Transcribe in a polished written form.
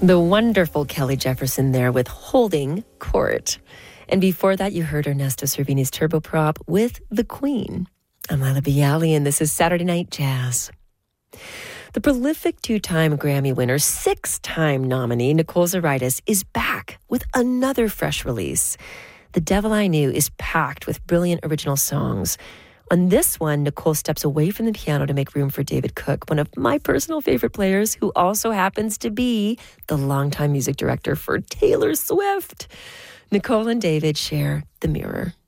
The wonderful Kelly Jefferson there with Holding Court. And before that, you heard Ernesto Cervini's Turboprop with The Queen. I'm Lila Bialy, and this is Saturday Night Jazz. The prolific two-time Grammy winner, six-time nominee Nicole Zaritis is back with another fresh release. The Devil I Knew is packed with brilliant original songs. On this one, Nicole steps away from the piano to make room for David Cook, one of my personal favorite players, who also happens to be the longtime music director for Taylor Swift. Nicole and David share The Mirror.